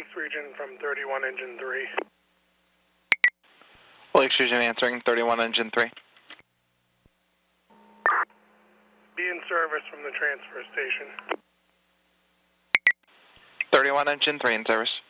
Region from 31 Engine 3. Lakes Region answering 31 Engine 3. Be in service from the transfer station. 31 Engine 3 in service.